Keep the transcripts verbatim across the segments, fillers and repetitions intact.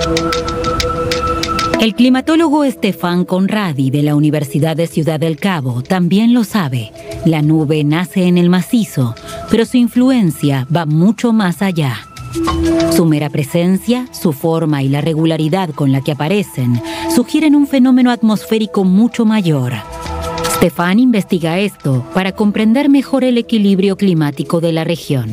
El climatólogo Stefan Conradi de la Universidad de Ciudad del Cabo también lo sabe. La nube nace en el macizo, pero su influencia va mucho más allá. Su mera presencia, su forma y la regularidad con la que aparecen sugieren un fenómeno atmosférico mucho mayor. Stefan investiga esto para comprender mejor el equilibrio climático de la región.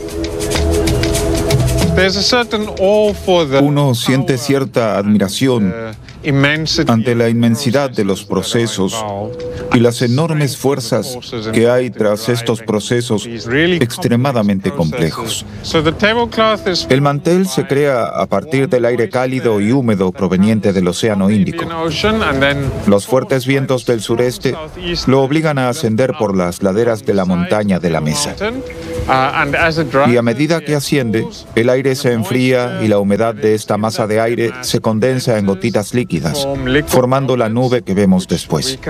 Uno siente cierta admiración ante la inmensidad de los procesos y las enormes fuerzas que hay tras estos procesos extremadamente complejos. El mantel se crea a partir del aire cálido y húmedo proveniente del Océano Índico. Los fuertes vientos del sureste lo obligan a ascender por las laderas de la montaña de la Mesa. Y a medida que asciende, el aire se enfría y la humedad de esta masa de aire se condensa en gotitas líquidas, formando la nube que vemos después.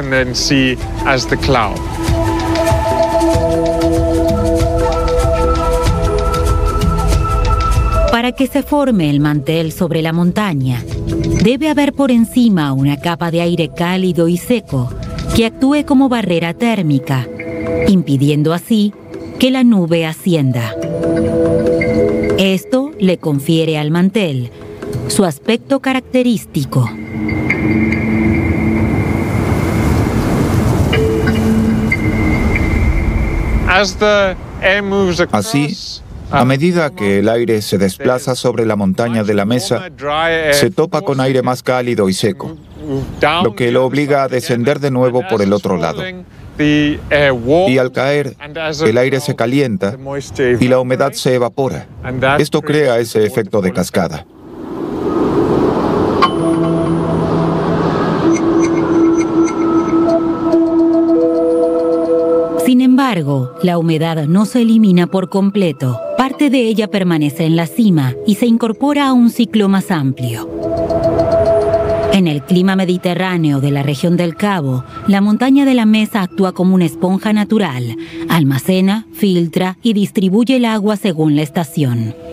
Para que se forme el mantel sobre la montaña, debe haber por encima una capa de aire cálido y seco que actúe como barrera térmica, impidiendo así que la nube ascienda. Esto le confiere al mantel su aspecto característico. Así, a medida que el aire se desplaza sobre la montaña de la Mesa, se topa con aire más cálido y seco, lo que lo obliga a descender de nuevo por el otro lado. Y al caer, el aire se calienta y la humedad se evapora. Esto crea ese efecto de cascada. Sin embargo, la humedad no se elimina por completo. Parte de ella permanece en la cima y se incorpora a un ciclo más amplio. En el clima mediterráneo de la región del Cabo, la montaña de la Mesa actúa como una esponja natural. Almacena, filtra y distribuye el agua según la estación.